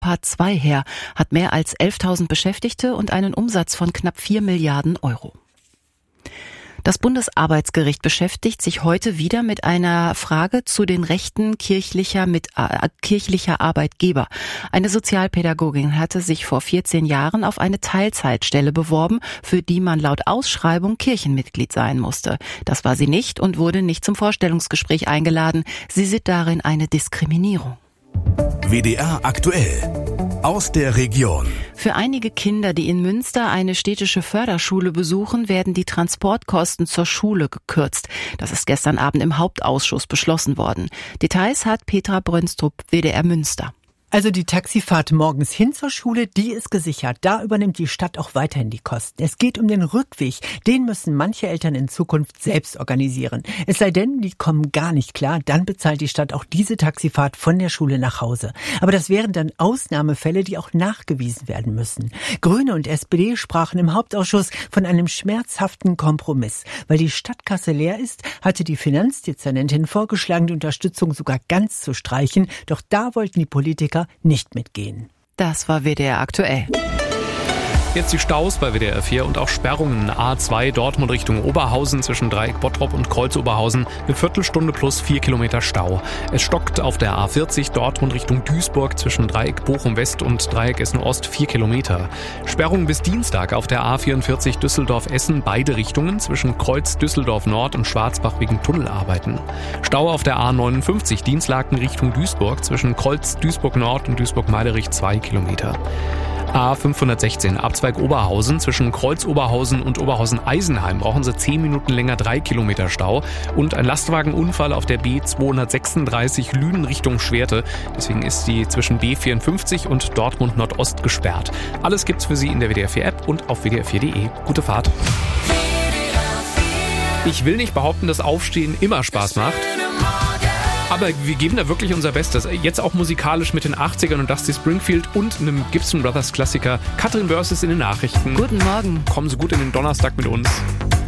Part 2 her, hat mehr als 11.000 Beschäftigte und einen Umsatz von knapp 4 Milliarden Euro. Das Bundesarbeitsgericht beschäftigt sich heute wieder mit einer Frage zu den Rechten kirchlicher Arbeitgeber. Eine Sozialpädagogin hatte sich vor 14 Jahren auf eine Teilzeitstelle beworben, für die man laut Ausschreibung Kirchenmitglied sein musste. Das war sie nicht und wurde nicht zum Vorstellungsgespräch eingeladen. Sie sieht darin eine Diskriminierung. WDR aktuell. Aus der Region. Für einige Kinder, die in Münster eine städtische Förderschule besuchen, werden die Transportkosten zur Schule gekürzt. Das ist gestern Abend im Hauptausschuss beschlossen worden. Details hat Petra Brönstrup, WDR Münster. Also die Taxifahrt morgens hin zur Schule, die ist gesichert. Da übernimmt die Stadt auch weiterhin die Kosten. Es geht um den Rückweg. Den müssen manche Eltern in Zukunft selbst organisieren. Es sei denn, die kommen gar nicht klar. Dann bezahlt die Stadt auch diese Taxifahrt von der Schule nach Hause. Aber das wären dann Ausnahmefälle, die auch nachgewiesen werden müssen. Grüne und SPD sprachen im Hauptausschuss von einem schmerzhaften Kompromiss. Weil die Stadtkasse leer ist, hatte die Finanzdezernentin vorgeschlagen, die Unterstützung sogar ganz zu streichen. Doch da wollten die Politiker nicht mitgehen. Das war WDR aktuell. Jetzt die Staus bei WDR 4 und auch Sperrungen. A2 Dortmund Richtung Oberhausen zwischen Dreieck Bottrop und Kreuz Oberhausen. Eine Viertelstunde plus 4 Kilometer Stau. Es stockt auf der A40 Dortmund Richtung Duisburg zwischen Dreieck Bochum West und Dreieck Essen Ost 4 Kilometer. Sperrung bis Dienstag auf der A44 Düsseldorf Essen beide Richtungen zwischen Kreuz Düsseldorf Nord und Schwarzbach wegen Tunnelarbeiten. Stau auf der A59 Dienstlaken Richtung Duisburg zwischen Kreuz Duisburg Nord und Duisburg Meiderich 2 Kilometer. A516 Abzweig Oberhausen zwischen Kreuz Oberhausen und Oberhausen-Eisenheim brauchen sie 10 Minuten länger 3 Kilometer Stau und ein Lastwagenunfall auf der B236 Lünen Richtung Schwerte. Deswegen ist sie zwischen B54 und Dortmund Nordost gesperrt. Alles gibt's für Sie in der WDR 4 App und auf WDR4.de. Gute Fahrt. Ich will nicht behaupten, dass Aufstehen immer Spaß macht. Aber wir geben da wirklich unser Bestes. Jetzt auch musikalisch mit den 80ern und Dusty Springfield und einem Gibson Brothers Klassiker. Katrin Börs ist in den Nachrichten. Guten Morgen. Kommen Sie gut in den Donnerstag mit uns.